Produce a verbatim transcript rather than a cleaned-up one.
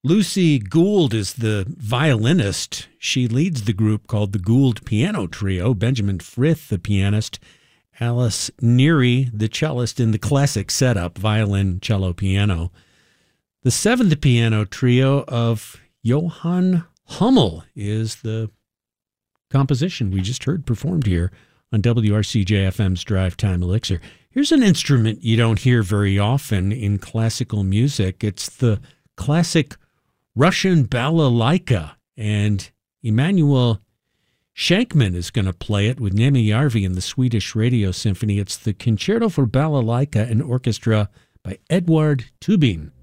Lucy Gould is the violinist. She leads the group called the Gould Piano Trio. Benjamin Frith, the pianist. Alice Neary, the cellist in the classic setup, violin, cello, piano. The seventh piano trio of Johann Hummel is the composition we just heard performed here on W R C J F M's Drive Time Elixir. Here's an instrument you don't hear very often in classical music. It's the classic Russian balalaika, and Emanuel Shankman is going to play it with Nemi Järvi and the Swedish Radio Symphony. It's the Concerto for Balalaika and Orchestra by Edward Tubin.